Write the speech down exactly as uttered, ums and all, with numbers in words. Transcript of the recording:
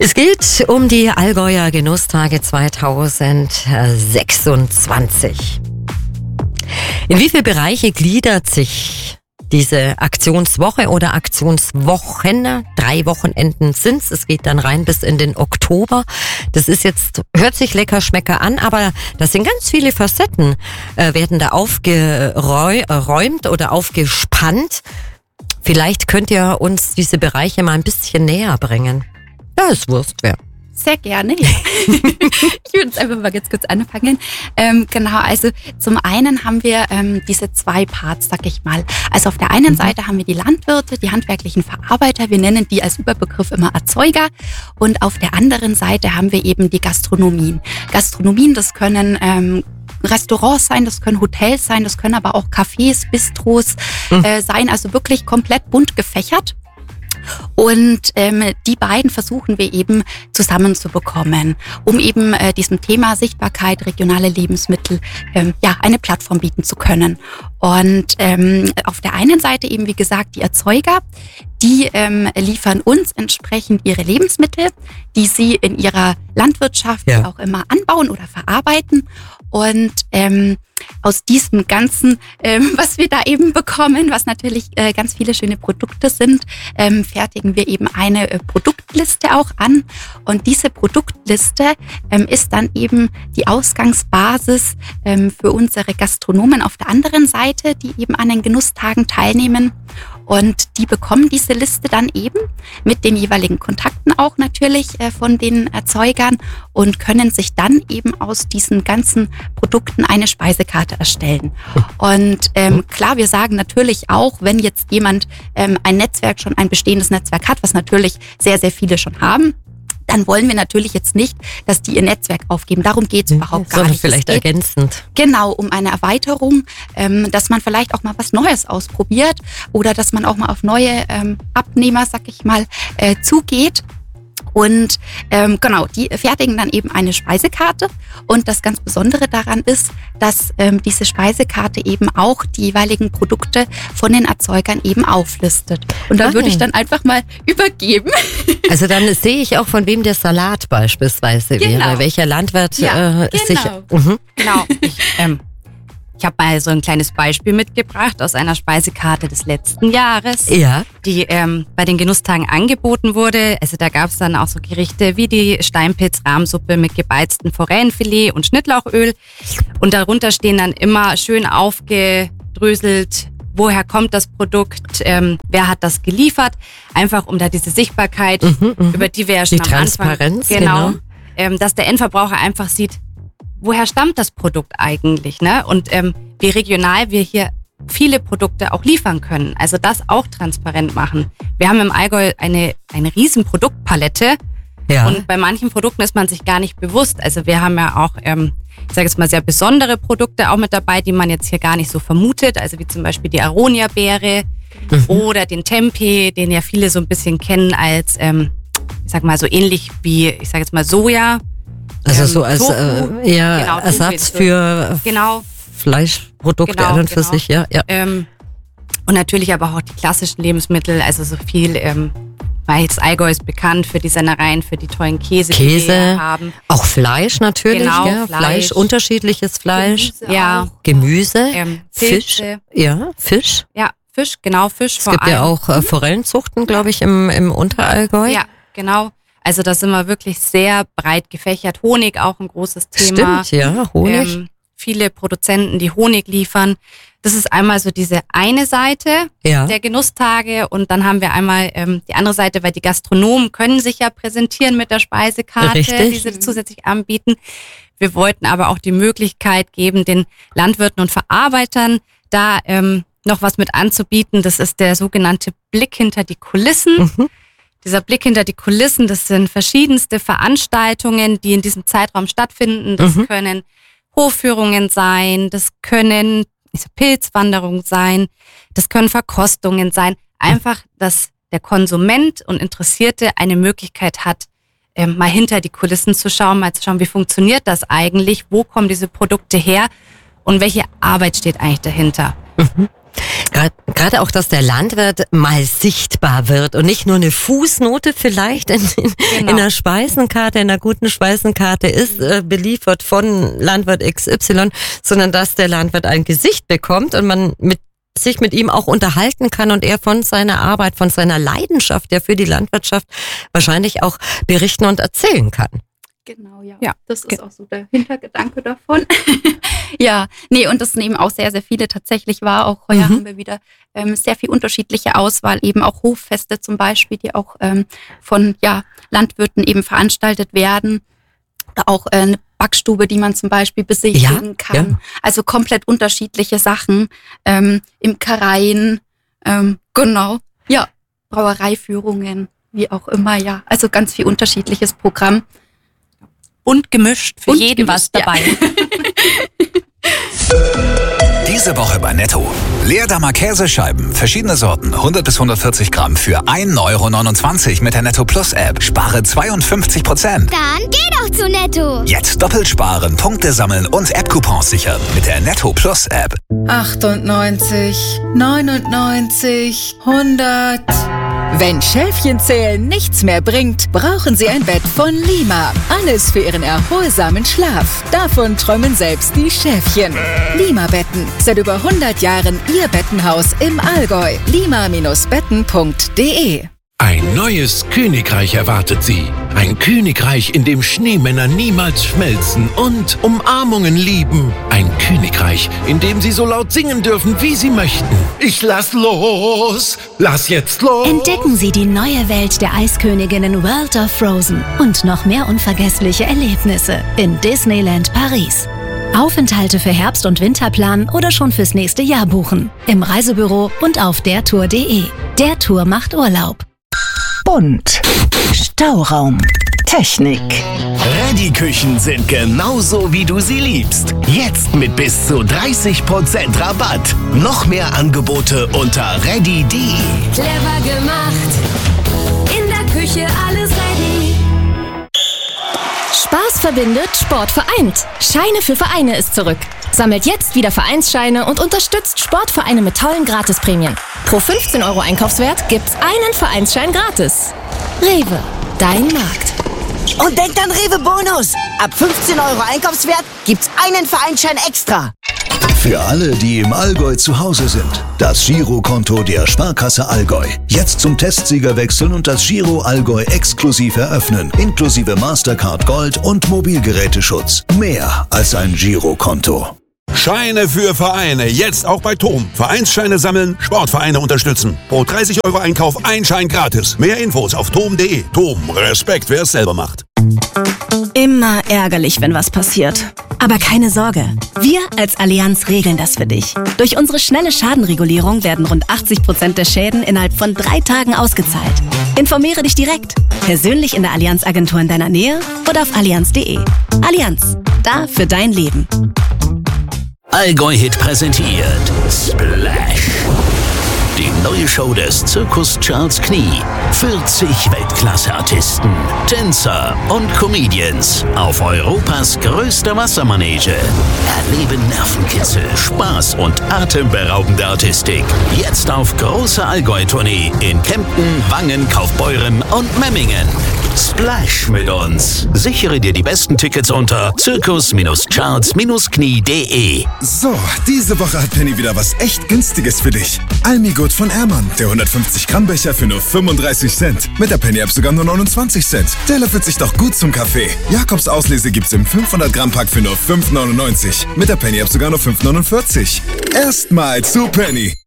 Es geht um die Allgäuer Genusstage zweitausendsechsundzwanzig. In wie viele Bereiche gliedert sich diese Aktionswoche oder Aktionswochen? Drei Wochenenden sind's. Es geht dann rein bis in den Oktober. Das ist jetzt, hört sich lecker schmecker an, aber das sind ganz viele Facetten, äh, werden da aufgeräumt oder aufgespannt. Vielleicht könnt ihr uns diese Bereiche mal ein bisschen näher bringen. Ja, ist Wurst, wer? Sehr gerne. Ich würde jetzt einfach mal ganz kurz anfangen. Ähm, genau, also zum einen haben wir ähm, diese zwei Parts, sag ich mal. Also auf der einen mhm. Seite haben wir die Landwirte, die handwerklichen Verarbeiter. Wir nennen die als Überbegriff immer Erzeuger. Und auf der anderen Seite haben wir eben die Gastronomien. Gastronomien, das können ähm, Restaurants sein, das können Hotels sein, das können aber auch Cafés, Bistros mhm. äh, sein. Also wirklich komplett bunt gefächert. Und ähm, die beiden versuchen wir eben zusammenzubekommen, um eben äh, diesem Thema Sichtbarkeit, regionale Lebensmittel, ähm, ja, eine Plattform bieten zu können. Und ähm, auf der einen Seite eben, wie gesagt, die Erzeuger, die ähm, liefern uns entsprechend ihre Lebensmittel, die sie in ihrer Landwirtschaft ja. auch immer anbauen oder verarbeiten. Und ähm, aus diesem Ganzen, ähm, was wir da eben bekommen, was natürlich äh, ganz viele schöne Produkte sind, ähm, fertigen wir eben eine äh, Produktliste auch an. Und diese Produktliste ähm, ist dann eben die Ausgangsbasis ähm, für unsere Gastronomen auf der anderen Seite, die eben an den Genusstagen teilnehmen. Und die bekommen diese Liste dann eben mit den jeweiligen Kontakten auch natürlich äh, von den Erzeugern und können sich dann eben aus diesen ganzen Produkten eine Speisekarte erstellen. Und ähm, klar, wir sagen natürlich auch, wenn jetzt jemand ähm, ein Netzwerk, schon ein bestehendes Netzwerk hat, was natürlich sehr, sehr viele schon haben, dann wollen wir natürlich jetzt nicht, dass die ihr Netzwerk aufgeben. Darum geht es überhaupt gar Sondern nicht. Vielleicht es geht ergänzend. Genau, um eine Erweiterung, ähm, dass man vielleicht auch mal was Neues ausprobiert oder dass man auch mal auf neue ähm, Abnehmer, sag ich mal, äh, zugeht. Und ähm, genau, die fertigen dann eben eine Speisekarte. Und das ganz Besondere daran ist, dass ähm, diese Speisekarte eben auch die jeweiligen Produkte von den Erzeugern eben auflistet. Und da würde ich dann einfach mal übergeben. Also dann sehe ich auch, von wem der Salat beispielsweise genau. wäre. Welcher Landwirt ja, äh, genau. sich... Mhm. Genau. Ich, ähm, ich habe mal so ein kleines Beispiel mitgebracht aus einer Speisekarte des letzten Jahres, Ja. die ähm, bei den Genusstagen angeboten wurde. Also da gab es dann auch so Gerichte wie die Steinpilz-Rahmsuppe mit gebeiztem Forellenfilet und Schnittlauchöl. Und darunter stehen dann immer schön aufgedröselt, woher kommt das Produkt, ähm, wer hat das geliefert. Einfach um da diese Sichtbarkeit, Mhm, mhm. über die wir ja schon Die am Anfang... Transparenz, Genau. genau. Ähm, dass der Endverbraucher einfach sieht, woher stammt das Produkt eigentlich, ne? Und ähm, wie regional wir hier viele Produkte auch liefern können. Also das auch transparent machen. Wir haben im Allgäu eine, eine riesen Produktpalette. Ja. Und bei manchen Produkten ist man sich gar nicht bewusst. Also wir haben ja auch, ähm, ich sage jetzt mal, sehr besondere Produkte auch mit dabei, die man jetzt hier gar nicht so vermutet. Also wie zum Beispiel die Aronia-Beere mhm. oder den Tempeh, den ja viele so ein bisschen kennen als, ähm, ich sag mal, so ähnlich wie, ich sage jetzt mal, Soja. Also ähm, so als Tofu. äh, ja, Genau, Ersatz Tofu. für Genau. Fleischprodukte Genau, an und für genau. sich, ja. ja. Ähm, und natürlich aber auch die klassischen Lebensmittel, also so viel, ähm, weil das Allgäu ist bekannt für die Sennereien, für die tollen Käse, die Käse, wir haben. Auch Fleisch natürlich, Genau, ja. Fleisch. Fleisch, unterschiedliches Fleisch. Gemüse Ja. auch. Gemüse, Ähm, Fisch, Pilze. ja, Fisch. Ja, Fisch, genau, Fisch Es vor gibt allem. ja auch äh, Forellenzuchten, glaube ich, im, im Unterallgäu. Ja, genau. Also da sind wir wirklich sehr breit gefächert. Honig auch ein großes Thema. Stimmt, ja, Honig. Ähm, viele Produzenten, die Honig liefern. Das ist einmal so diese eine Seite ja. der Genusstage und dann haben wir einmal ähm, die andere Seite, weil die Gastronomen können sich ja präsentieren mit der Speisekarte, Richtig. die sie zusätzlich anbieten. Wir wollten aber auch die Möglichkeit geben, den Landwirten und Verarbeitern da ähm, noch was mit anzubieten. Das ist der sogenannte Blick hinter die Kulissen. Mhm. Dieser Blick hinter die Kulissen, das sind verschiedenste Veranstaltungen, die in diesem Zeitraum stattfinden. Das Mhm. können Hofführungen sein, das können Pilzwanderungen sein, das können Verkostungen sein. Einfach, dass der Konsument und Interessierte eine Möglichkeit hat, ähm, mal hinter die Kulissen zu schauen, mal zu schauen, wie funktioniert das eigentlich, wo kommen diese Produkte her und welche Arbeit steht eigentlich dahinter. Mhm. Gerade auch, dass der Landwirt mal sichtbar wird und nicht nur eine Fußnote vielleicht in, in, genau. in einer Speisenkarte, in einer guten Speisenkarte ist, äh, beliefert von Landwirt X Y, sondern dass der Landwirt ein Gesicht bekommt und man mit sich mit ihm auch unterhalten kann und er von seiner Arbeit, von seiner Leidenschaft ja für die Landwirtschaft wahrscheinlich auch berichten und erzählen kann. Genau, ja. ja. Das ist auch so der Hintergedanke davon. Ja, nee, und das nehmen auch sehr, sehr viele tatsächlich wahr. Auch heuer mhm. haben wir wieder ähm, sehr viel unterschiedliche Auswahl, eben auch Hoffeste zum Beispiel, die auch ähm, von ja, Landwirten eben veranstaltet werden. Oder auch äh, eine Backstube, die man zum Beispiel besichtigen ja, kann. Ja. Also komplett unterschiedliche Sachen. Ähm, Imkereien, ähm, genau. Ja, Brauereiführungen, wie auch immer, ja. Also ganz viel unterschiedliches Programm. Und gemischt, für Und jeden gemischt, was dabei. Ja. Diese Woche bei Netto. Leerdammer Käsescheiben, verschiedene Sorten, hundert bis hundertvierzig Gramm für ein Euro neunundzwanzig mit der Netto Plus App. Spare zweiundfünfzig Prozent. Dann geh doch zu Netto. Jetzt doppelt sparen, Punkte sammeln und App-Coupons sichern mit der Netto Plus App. achtundneunzig, neunundneunzig, hundert. Wenn Schäfchenzählen nichts mehr bringt, brauchen Sie ein Bett von Lima. Alles für Ihren erholsamen Schlaf. Davon träumen selbst die Schäfchen. Lima-Betten. Seit über hundert Jahren Ihr Bettenhaus im Allgäu. lima Bindestrich betten Punkt de. Ein neues Königreich erwartet Sie. Ein Königreich, in dem Schneemänner niemals schmelzen und Umarmungen lieben. Ein Königreich, in dem Sie so laut singen dürfen, wie Sie möchten. Ich lass los! Lass jetzt los! Entdecken Sie die neue Welt der Eisköniginnen World of Frozen und noch mehr unvergessliche Erlebnisse in Disneyland Paris. Aufenthalte für Herbst- und Winterplan oder schon fürs nächste Jahr buchen. Im Reisebüro und auf der tour punkt de. Der Tour macht Urlaub. Bunt. Stauraum. Technik. Ready-Küchen sind genauso, wie du sie liebst. Jetzt mit bis zu dreißig Prozent Rabatt. Noch mehr Angebote unter ready punkt de. Clever gemacht. In der Küche alles ready. Spaß verbindet, Sport vereint. Scheine für Vereine ist zurück. Sammelt jetzt wieder Vereinsscheine und unterstützt Sportvereine mit tollen Gratisprämien. Pro fünfzehn Euro Einkaufswert gibt's einen Vereinsschein gratis. Rewe, dein Markt. Und denkt an Rewe Bonus. Ab fünfzehn Euro Einkaufswert gibt's einen Vereinsschein extra. Für alle, die im Allgäu zu Hause sind, das Girokonto der Sparkasse Allgäu. Jetzt zum Testsieger wechseln und das Giro Allgäu exklusiv eröffnen. Inklusive Mastercard Gold und Mobilgeräteschutz. Mehr als ein Girokonto. Scheine für Vereine, jetzt auch bei Tom. Vereinsscheine sammeln, Sportvereine unterstützen. Pro dreißig Euro Einkauf ein Schein gratis. Mehr Infos auf tom punkt de. Tom, Respekt, wer es selber macht. Immer ärgerlich, wenn was passiert. Aber keine Sorge, wir als Allianz regeln das für dich. Durch unsere schnelle Schadenregulierung werden rund achtzig Prozent der Schäden innerhalb von drei Tagen ausgezahlt. Informiere dich direkt, persönlich in der Allianz-Agentur in deiner Nähe oder auf allianz punkt de. Allianz, da für dein Leben. Allgäu-Hit präsentiert Splash. Die neue Show des Zirkus Charles Knie. vierzig Weltklasse-Artisten, Tänzer und Comedians auf Europas größter Wassermanege. Erleben Nervenkitzel, Spaß und atemberaubende Artistik. Jetzt auf großer Allgäu-Tournee in Kempten, Wangen, Kaufbeuren und Memmingen. Splash mit uns. Sichere dir die besten Tickets unter zirkus Charles Knie punkt de. So, diese Woche hat Penny wieder was echt Günstiges für dich. Almigut von Ehrmann, der hundertfünfzig Gramm Becher für nur fünfunddreißig Cent. Mit der Penny App sogar nur neunundzwanzig Cent. Der löffelt sich doch gut zum Kaffee. Jakobs Auslese gibt's im fünfhundert Gramm Pack für nur fünf neunundneunzig. Mit der Penny App sogar nur fünf neunundvierzig. Erstmal zu Penny.